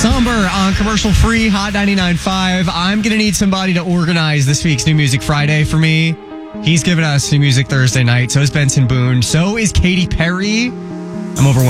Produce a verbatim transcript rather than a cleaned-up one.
Somber on commercial free Hot ninety-nine point five. I'm going to need somebody to organize this week's New Music Friday for me. He's giving us New Music Thursday night. So is Benson Boone. So is Katy Perry. I'm overwhelmed.